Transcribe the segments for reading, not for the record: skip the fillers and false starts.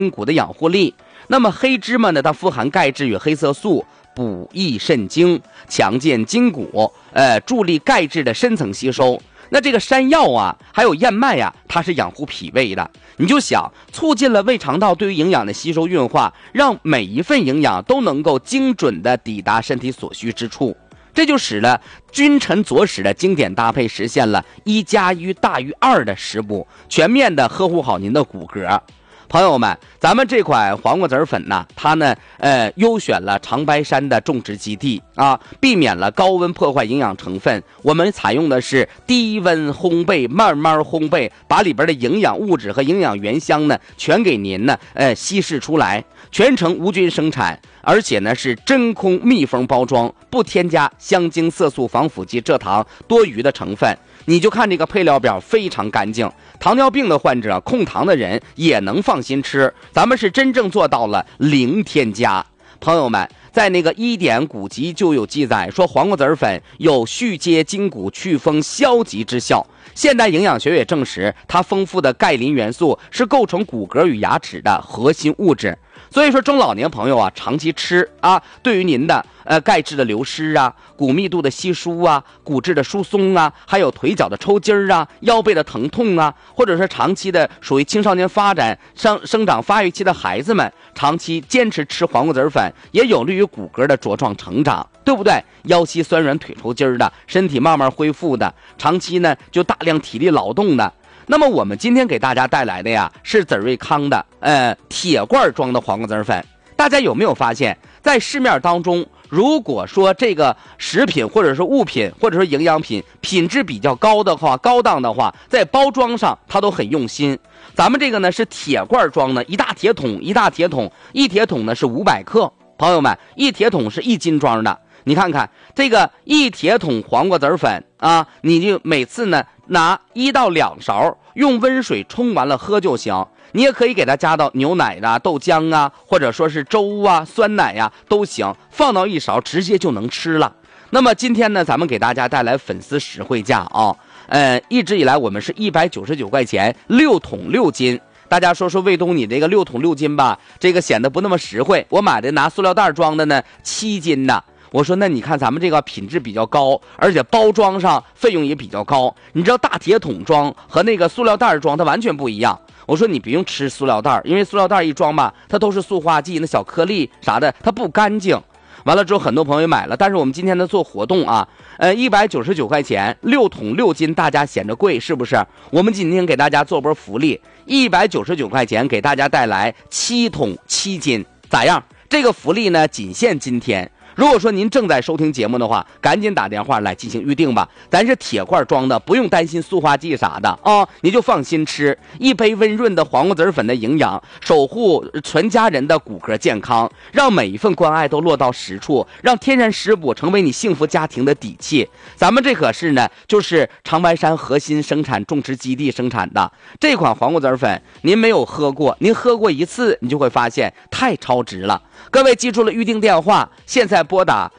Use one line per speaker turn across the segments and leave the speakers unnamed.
骨的养护力。那么黑芝麻呢，它富含钙质与黑色素，补益肾精，强健筋骨，助力钙质的深层吸收。那这个山药啊，还有燕麦啊，它是养护脾胃的。你就想促进了胃肠道对于营养的吸收运化，让每一份营养都能够精准的抵达身体所需之处。这就使了君臣佐使的经典搭配实现了1+1大于2的食补，全面的呵护好您的骨骼。朋友们，咱们这款黄瓜籽粉呢，它呢优选了长白山的种植基地啊，避免了高温破坏营养成分。我们采用的是低温烘焙，慢慢烘焙，把里边的营养物质和营养原香呢全给您呢稀释出来，全程无菌生产，而且呢是真空密封包装，不添加香精、色素、防腐剂、蔗糖多余的成分。你就看这个配料表非常干净，糖尿病的患者、控糖的人也能放心吃。咱们是真正做到了零添加。朋友们，在那个医典古籍就有记载说，黄瓜籽粉有续接筋骨、祛风消疾之效。现代营养学也证实，它丰富的钙磷元素是构成骨骼与牙齿的核心物质。所以说中老年朋友啊，长期吃啊，对于您的钙质的流失啊、骨密度的稀疏啊、骨质的疏松啊，还有腿脚的抽筋儿啊、腰背的疼痛啊，或者是长期的属于青少年发展生长发育期的孩子们，长期坚持吃黄瓜籽粉，也有利于骨骼的茁壮成长，对不对？腰膝酸软、腿抽筋儿的，身体慢慢恢复的，长期呢就大量体力劳动的。那么我们今天给大家带来的呀，是籽瑞康的铁罐装的黄瓜籽粉。大家有没有发现，在市面当中，如果说这个食品或者是物品或者说营养品品质比较高的话、高档的话，在包装上它都很用心。咱们这个呢是铁罐装的，一大铁桶，一铁桶呢是500克。朋友们，一铁桶是1斤装的。你看看这个一铁桶黄瓜籽粉啊，你就每次呢拿1到2勺，用温水冲完了喝就行。你也可以给它加到牛奶啊、豆浆啊，或者说是粥啊、酸奶呀都行，放到1勺直接就能吃了。那么今天呢，咱们给大家带来粉丝实惠价啊，一直以来我们是199块钱6桶6斤。大家说卫东，你这个6桶6斤吧，这个显得不那么实惠。我买的拿塑料袋装的呢7斤呢。我说那你看咱们这个品质比较高，而且包装上费用也比较高。你知道大铁桶装和那个塑料袋装它完全不一样。我说你不用吃塑料袋，因为塑料袋一装吧，它都是塑化剂，那小颗粒啥的它不干净。完了之后很多朋友买了，但是我们今天呢做活动啊，199块钱6桶6斤，大家显着贵是不是？我们今天给大家做波福利，199块钱给大家带来7桶7斤，咋样？这个福利呢仅限今天。如果说您正在收听节目的话，赶紧打电话来进行预定吧。咱是铁罐装的，不用担心塑化剂啥的啊，你就放心吃一杯温润的黄瓜籽粉的营养，守护全家人的骨骼健康，让每一份关爱都落到实处，让天然食补成为你幸福家庭的底气。咱们这可是呢，就是长白山核心生产种植基地生产的这款黄瓜籽粉，您没有喝过，您喝过一次，你就会发现太超值了。各位记住了预定电话，现在拨打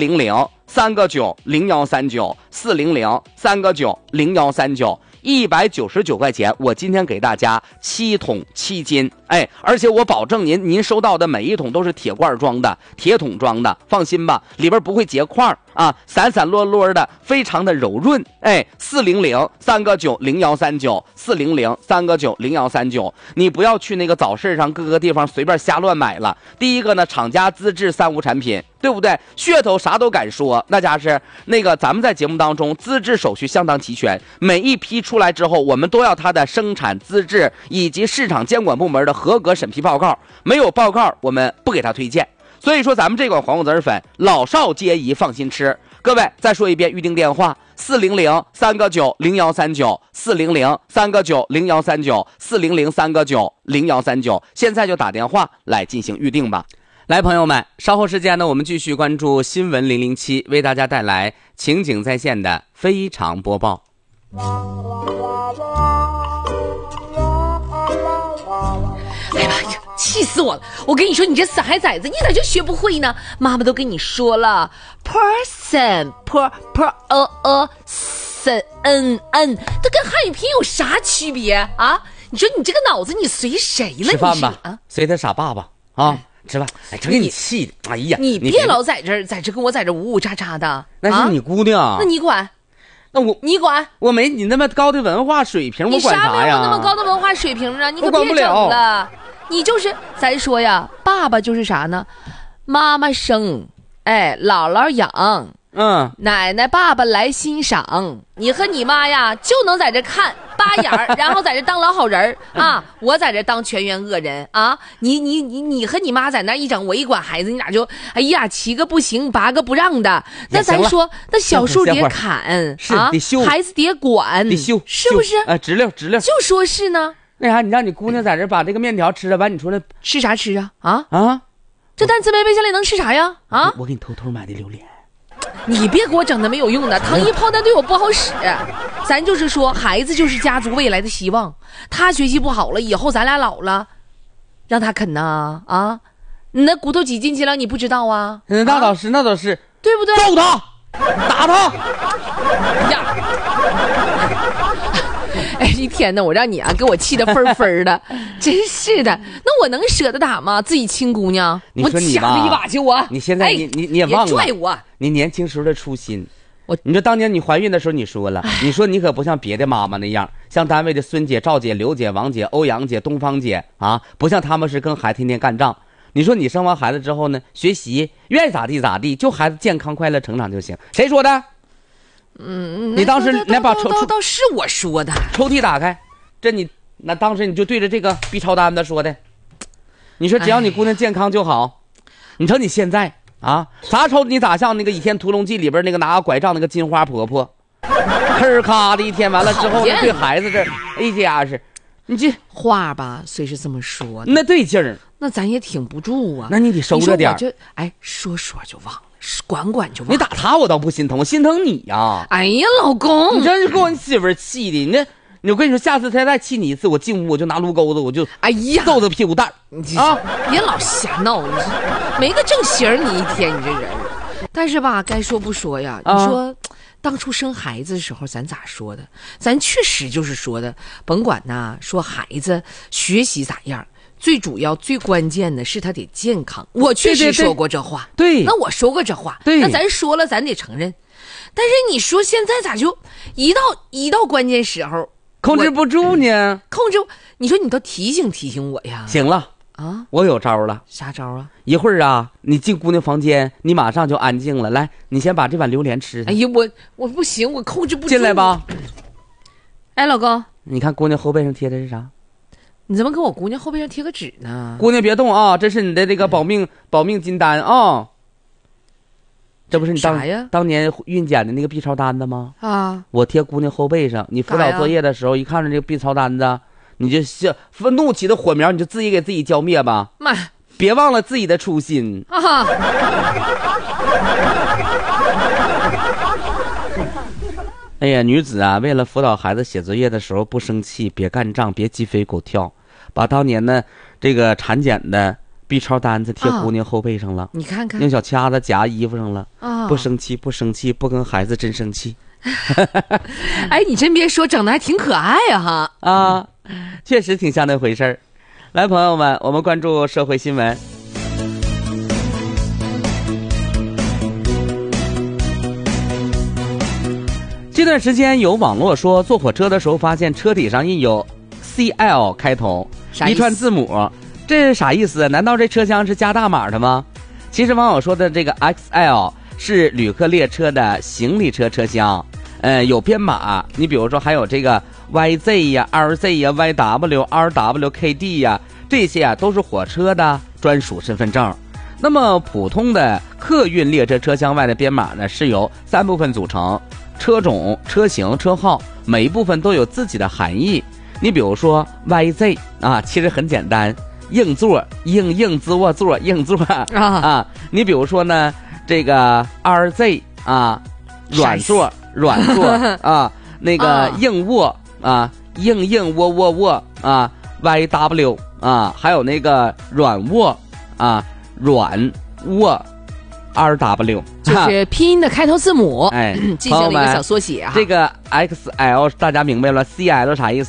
400-3个9-0139，400-3个9-0139，199块钱，我今天给大家7桶7斤，而且我保证您收到的每一桶都是铁罐装的，铁桶装的，放心吧，里边不会结块啊，散散落落的，非常的柔润。400-3个9-0139，400-3个9-0139，你不要去那个早市上各个地方随便瞎乱买了。第一个呢，厂家资质3无产品，对不对？噱头啥都敢说，那家是那个咱们在节目当中资质手续相当齐全，每一批出来之后，我们都要它的生产资质以及市场监管部门的合格审批报告，没有报告我们不给他推荐。所以说咱们这款黄瓜籽粉老少皆宜，放心吃。各位再说一遍预定电话，400-3个9-0139，400-3个9-0139，400-3个9-0139，现在就打电话来进行预定吧。来，朋友们，稍后时间呢，我们继续关注新闻007，为大家带来情景在线的非常播报。
哎呀，气死我了！我跟你说，你这死孩崽子，一点就学不会呢。妈妈都跟你说了 ，person n， 它跟汉语拼音有啥区别啊？ 你说你这个脑子你随谁了？
吃饭吧
啊，
随他傻爸爸啊，吃饭。哎，真给你气的，哎呀，
你别老在这跟我在这呜呜喳喳的。
那是你姑娘，
那你管？
那
你管？
我没你那么高的文化水平，我管啥呀？
你啥没有那么高的文化水平啊？你可别整了。你就是咱说呀，爸爸就是啥呢？妈妈生，哎，姥姥养，奶奶爸爸来欣赏。你和你妈呀，就能在这看扒眼儿，然后在这当老好人啊！我在这当全员恶人啊！你和你妈在那一整，我一管孩子，你俩就哎呀7个不行8个不让的。那咱说，那小树得砍
是得修，
孩子得管，
得修，
是不是？
直溜。
就说是呢。
那啥，你让你姑娘在这把这个面条吃了，完你出来
吃啥吃啊？这单词没背下来能吃啥呀？啊！
我给你偷偷买的榴莲。
你别给我整那没有用的，糖衣炮弹对我不好使。咱就是说，孩子就是家族未来的希望。他学习不好了，以后咱俩老了，让他啃呐啊！你那骨头挤进去了，你不知道啊？
那倒是，
对不对？
揍他，打他
呀！哎，一天呢，我让你啊，给我气得分分的，真是的。那我能舍得打吗？自己亲姑娘，
你说你
吧，我掐他一把去我。
你现在你也忘了，
拽我。
你年轻时候的初心。你说当年你怀孕的时候，你说了，你说你可不像别的妈妈那样，像单位的孙姐、赵姐、刘姐、王姐、欧阳姐、东方姐啊，不像他们是跟孩子天天干仗。你说你生完孩子之后呢，学习愿意咋地咋地，就孩子健康快乐成长就行。谁说的？你当时来把
倒是我说的。
抽屉打开，那当时你就对着这个 B 超单子说的。你说只要你姑娘健康就好。你瞅你现在啊，咋瞅你咋像那个《倚天屠龙记》里边那个拿个拐杖那个金花婆婆，吭咔的一天完了之后，对孩子这哎家是，你这
话吧虽是这么说的，
那对劲儿，
那咱也挺不住啊。
那你得收着点。
说就忘了。管就忘了。
你打他我倒不心疼，我心疼你呀！
哎呀，老公，
你真是给我媳妇气的！我跟你说，下次他再气你一次，我进屋我就拿炉钩子，我就揍他屁股蛋啊！
别老瞎闹，你没个正形你一天你这人。但是吧，该说不说呀。你说当初生孩子的时候咱咋说的？咱确实就是说的，甭管呐，说孩子学习咋样。最主要最关键的是他得健康，我确实说过这话。
对，
那我说过这话，
对，
那咱说了咱得承认。但是你说现在咋就一到关键时候
控制不住呢？
你说你都提醒我呀。
行了啊，我有招了。
啥招啊？
一会儿啊，你进姑娘房间，你马上就安静了。来，你先把这碗榴莲吃。
哎呀，我不行，我控制不住。
进来吧。
哎，老公，
你看姑娘后背上贴的是啥？
你怎么给我姑娘后背上贴个纸呢？
姑娘别动啊，这是你的这个保命金单啊。这不是你当年孕检的那个 B 超单子吗？啊，我贴姑娘后背上。你辅导作业的时候，一看着这个 B 超单子，你就怒起的火苗，你就自己给自己浇灭吧。
妈，
别忘了自己的初心啊！哎呀，女子啊，为了辅导孩子写作业的时候不生气，别干仗，别鸡飞狗跳。把当年的这个产检的 B 超单子贴姑娘后背上了，
你看看，
用小掐子夹衣服上了。不生气，不跟孩子真生气。
哎，你真别说，整的还挺可爱啊！
啊，确实挺像那回事儿。来，朋友们，我们关注社会新闻。这段时间有网络说，坐火车的时候发现车体上印有 CL 开头一串字母，这是啥意思？难道这车厢是加大码的吗？其实网友说的这个 XL 是旅客列车的行李车车厢，有编码。你比如说还有这个 YZ 呀、RZ 呀、YW、RWKD 呀，这些啊都是火车的专属身份证。那么普通的客运列车车厢外的编码呢，是由3部分组成。车种、车型、车号，每一部分都有自己的含义。你比如说 YZ 啊，其实很简单，硬座、硬姿卧座、硬座啊。你比如说呢，这个 RZ 啊，软座啊，那个硬卧啊，硬卧啊 ，YW 啊，还有那个软卧啊，软卧。RW
就是拼音的开头字母，
哎，
进行了一个小缩写啊。
这个 XL 大家明白了 ，CL 啥意思啊？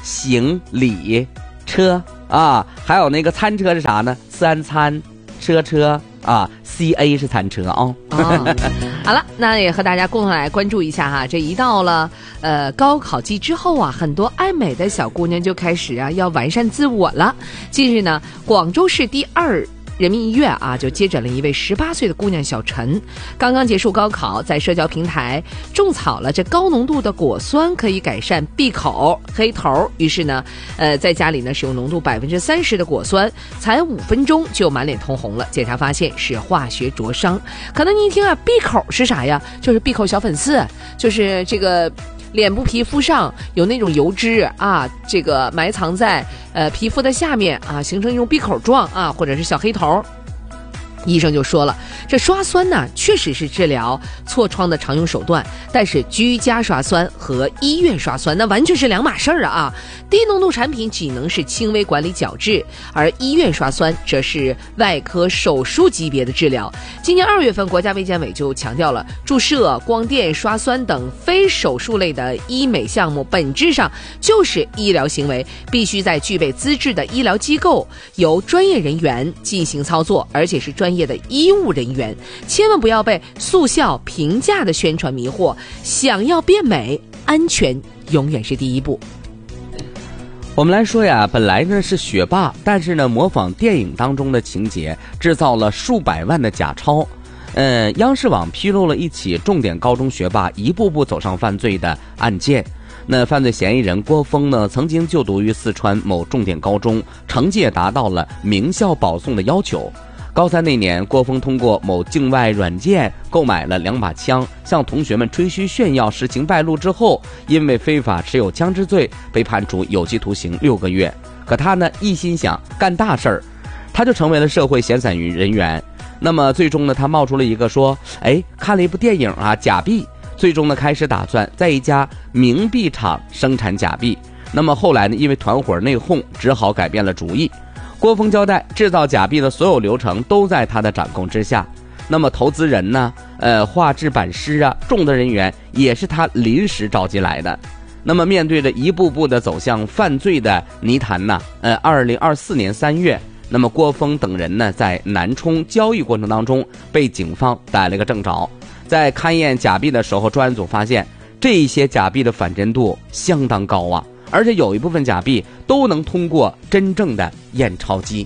行李车啊，还有那个餐车是啥呢？餐车啊 ，CA 是餐车啊。
好了，那也和大家共同来关注一下哈。这一到了高考季之后啊，很多爱美的小姑娘就开始啊要完善自我了。近日呢，广州市第2人民医院啊，就接诊了一位18岁的姑娘小陈，刚刚结束高考，在社交平台种草了这高浓度的果酸可以改善闭口、黑头，于是呢，在家里呢使用浓度30%的果酸，才5分钟就满脸通红了。检查发现是化学灼伤。可能你一听啊，闭口是啥呀？就是闭口小粉刺，就是这个脸部皮肤上有那种油脂啊，这个埋藏在皮肤的下面啊，形成一种闭口状啊，或者是小黑头。医生就说了，这刷酸呢确实是治疗痤疮的常用手段，但是居家刷酸和医院刷酸那完全是两码事儿啊！低浓度产品只能是轻微管理矫治，而医院刷酸则是外科手术级别的治疗。今年2月份，国家卫健委就强调了，注射、光电、刷酸等非手术类的医美项目本质上就是医疗行为，必须在具备资质的医疗机构由专业人员进行操作，而且是专业的医务人员，千万不要被速效平价的宣传迷惑。想要变美，安全永远是第一步。
我们来说呀，本来呢是学霸，但是呢模仿电影当中的情节，制造了数百万的假钞。央视网披露了一起重点高中学霸一步步走上犯罪的案件。那犯罪嫌疑人郭峰呢，曾经就读于四川某重点高中，成绩也达到了名校保送的要求。高3那年，郭峰通过某境外软件购买了2把枪，向同学们吹嘘炫耀，事情败露之后，因为非法持有枪支罪被判处有期徒刑6个月。可他呢一心想干大事儿，他就成为了社会闲散人员。那么最终呢，他冒出了一个说，看了一部电影啊，假币。最终呢，开始打算在一家冥币厂生产假币。那么后来呢，因为团伙内讧，只好改变了主意。郭峰交代，制造假币的所有流程都在他的掌控之下。那么投资人呢，画制版师啊，众多人员也是他临时召集来的。那么面对着一步步的走向犯罪的泥潭呢，2024年3月，那么郭峰等人呢，在南充交易过程当中被警方逮了个正着。在勘验假币的时候，专案组发现这些假币的反真度相当高啊，而且有一部分假币都能通过真正的验钞机。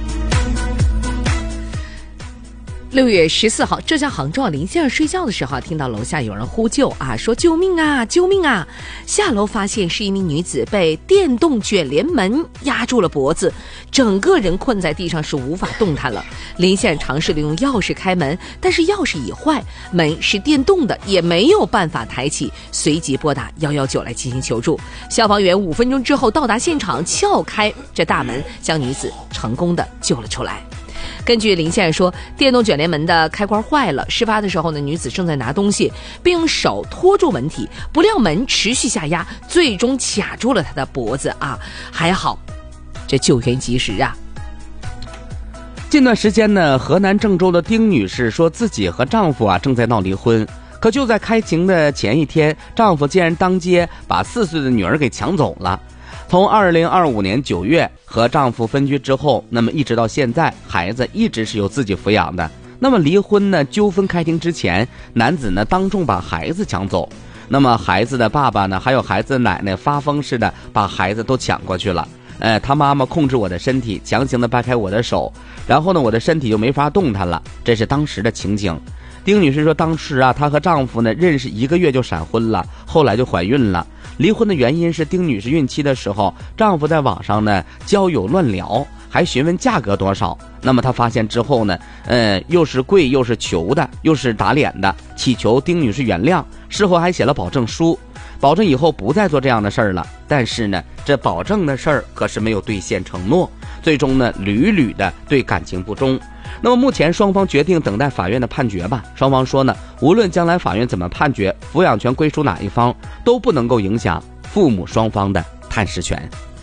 6月14号，浙江杭州林先生睡觉的时候听到楼下有人呼救啊，说救命啊救命啊！下楼发现是一名女子被电动卷帘门压住了脖子，整个人困在地上，是无法动弹了。林先生尝试了用钥匙开门，但是钥匙已坏，门是电动的，也没有办法抬起，随即拨打119来进行求助。消防员5分钟之后到达现场，撬开这大门，将女子成功的救了出来。根据林先生说，电动卷帘门的开关坏了，事发的时候呢，女子正在拿东西，并用手托住门体，不料门持续下压，最终卡住了她的脖子啊！还好，这救援及时啊！
近段时间呢，河南郑州的丁女士说自己和丈夫正在闹离婚，可就在开庭的前一天，丈夫竟然当街把4岁的女儿给抢走了。从2025年9月和丈夫分居之后，那么一直到现在，孩子一直是由自己抚养的。那么离婚呢，纠纷开庭之前，男子呢当众把孩子抢走，那么孩子的爸爸呢，还有孩子的奶奶发疯似的把孩子都抢过去了。他妈妈控制我的身体，强行的掰开我的手，然后呢，我的身体就没法动弹了。这是当时的情景。丁女士说，当时她和丈夫呢认识1个月就闪婚了，后来就怀孕了。离婚的原因是丁女士孕期的时候，丈夫在网上呢交友乱聊，还询问价格多少。那么她发现之后呢，又是跪又是求的，又是打脸的，祈求丁女士原谅。事后还写了保证书，保证以后不再做这样的事儿了。但是呢，这保证的事儿可是没有兑现承诺，最终呢屡屡的对感情不忠。那么目前双方决定等待法院的判决吧。双方说呢，无论将来法院怎么判决，抚养权归属哪一方，都不能够影响父母双方的探视权。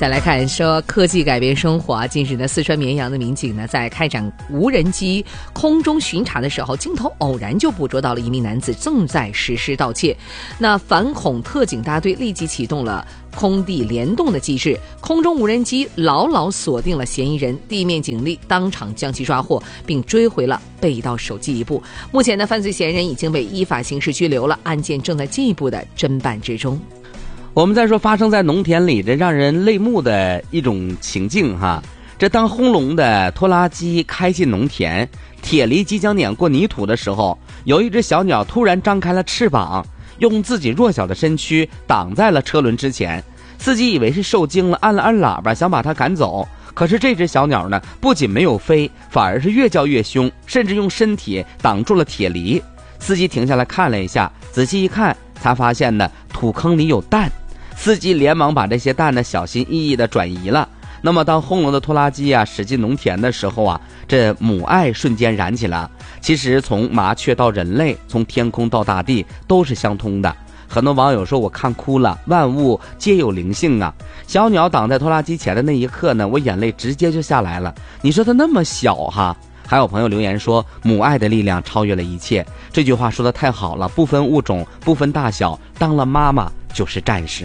再来看说科技改变生活啊，近日呢，四川绵阳的民警呢在开展无人机空中巡查的时候，镜头偶然就捕捉到了一名男子正在实施盗窃。那反恐特警大队立即启动了空地联动的机制，空中无人机牢牢锁定了嫌疑人，地面警力当场将其抓获，并追回了被盗手机一部。目前呢，犯罪嫌疑人已经被依法刑事拘留了，案件正在进一步的侦办之中。
我们再说发生在农田里这让人泪目的一种情境哈，这当轰隆的拖拉机开进农田，铁犁即将碾过泥土的时候，有一只小鸟突然张开了翅膀，用自己弱小的身躯挡在了车轮之前。司机以为是受惊了，按了按喇叭想把它赶走，可是这只小鸟呢，不仅没有飞，反而是越叫越凶，甚至用身体挡住了铁犁。司机停下来看了一下，仔细一看才发现呢，土坑里有蛋。司机连忙把这些蛋呢小心翼翼地转移了。那么当轰隆的拖拉机啊驶进农田的时候啊，这母爱瞬间燃起来。其实从麻雀到人类，从天空到大地都是相通的。很多网友说我看哭了，万物皆有灵性啊。小鸟挡在拖拉机前的那一刻呢，我眼泪直接就下来了。你说它那么小哈。还有朋友留言说母爱的力量超越了一切，这句话说得太好了，不分物种，不分大小，当了妈妈就是战士。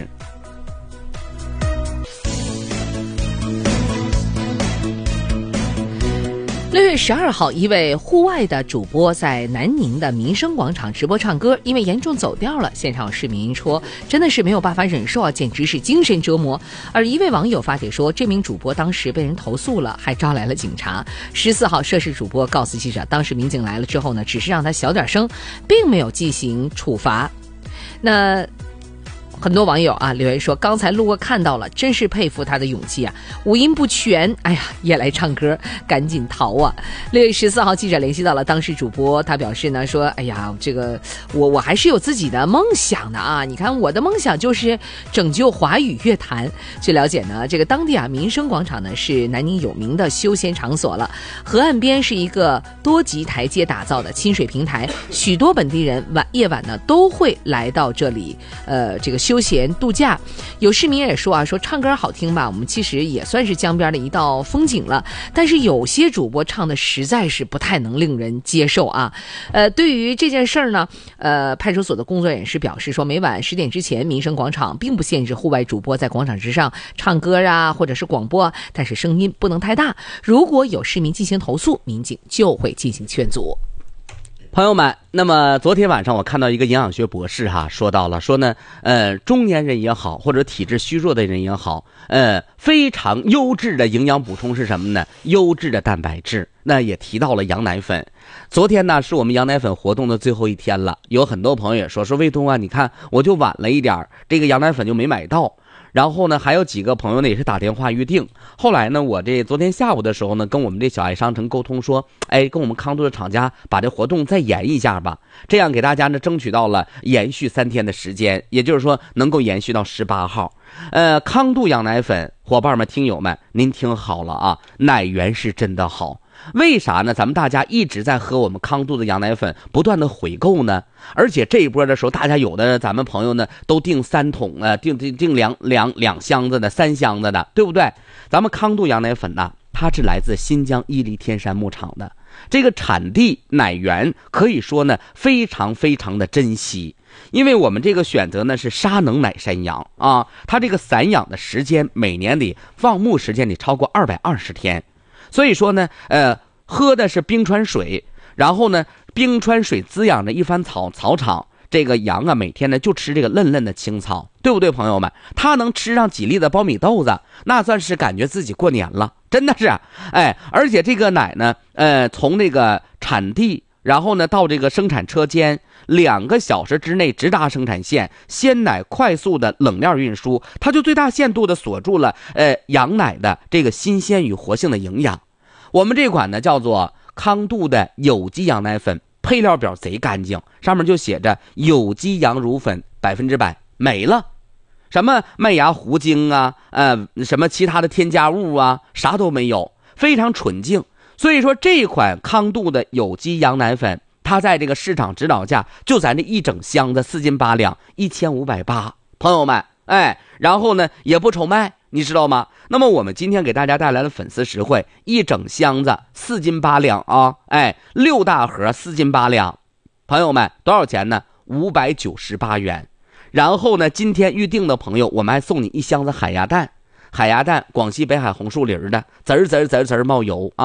6月12号，一位户外的主播在南宁的民生广场直播唱歌，因为严重走调了，现场有市民说真的是没有办法忍受啊，简直是精神折磨。而一位网友发帖说，这名主播当时被人投诉了，还招来了警察。14号，涉事主播告诉记者，当时民警来了之后呢，只是让他小点声，并没有进行处罚。那很多网友啊留言说，刚才路过看到了，真是佩服他的勇气啊！五音不全，哎呀，也来唱歌，赶紧逃啊！6月14号，记者联系到了当时主播，他表示呢说，哎呀，这个我还是有自己的梦想的啊！你看我的梦想就是拯救华语乐坛。据了解呢，这个当地啊民生广场呢是南宁有名的休闲场所了，河岸边是一个多级台阶打造的亲水平台，许多本地人夜晚呢都会来到这里，这个休闲度假。有市民也说啊，说唱歌好听吧，我们其实也算是江边的一道风景了，但是有些主播唱的实在是不太能令人接受啊。对于这件事儿呢，派出所的工作人员是表示说，每晚10点之前，民生广场并不限制户外主播在广场之上唱歌啊，或者是广播，但是声音不能太大。如果有市民进行投诉，民警就会进行劝阻。
朋友们，那么昨天晚上我看到一个营养学博士说到了，说呢，中年人也好，或者体质虚弱的人也好，非常优质的营养补充是什么呢？优质的蛋白质。那也提到了羊奶粉。昨天呢是我们羊奶粉活动的最后一天了，有很多朋友也说魏东啊，你看我就晚了一点，这个羊奶粉就没买到。然后呢，还有几个朋友呢也是打电话预定。后来呢，我这昨天下午的时候呢，跟我们这小爱商城沟通说，跟我们康度的厂家把这活动再延一下吧，这样给大家呢争取到了延续3天的时间，也就是说能够延续到18号。康度羊奶粉伙伴们、听友们，您听好了啊，奶源是真的好。为啥呢？咱们大家一直在喝我们康度的羊奶粉，不断的回购呢。而且这一波的时候，大家有的咱们朋友呢都订3桶订两箱子的、3箱子的，对不对？咱们康度羊奶粉呢，它是来自新疆伊犁天山牧场的，这个产地奶源可以说呢非常非常的珍惜。因为我们这个选择呢是沙能奶山羊啊，它这个散养的时间每年里放牧时间里超过220天。所以说呢，喝的是冰川水，然后呢，冰川水滋养着一番草场，这个羊啊，每天呢就吃这个嫩嫩的青草，对不对，朋友们？它能吃上几粒的苞米豆子，那算是感觉自己过年了，真的是。而且这个奶呢，从那个产地，然后呢到这个生产车间，2个小时之内直达生产线，鲜奶快速的冷链运输，它就最大限度的锁住了羊奶的这个新鲜与活性的营养。我们这款呢叫做康度的有机羊奶粉，配料表贼干净，上面就写着有机羊乳粉100%，没了什么麦芽糊精啊，什么其他的添加物啊，啥都没有，非常纯净。所以说这款康度的有机羊奶粉，它在这个市场指导价就咱这一整箱子4斤8两，1580，朋友们，然后呢也不愁卖你知道吗？那么我们今天给大家带来了粉丝实惠，一整箱子4斤8两啊，6大盒4斤8两，朋友们多少钱呢？598元。然后呢，今天预定的朋友，我们还送你1箱子海鸭蛋，广西北海红树林的，滋儿滋儿滋儿滋儿冒油啊。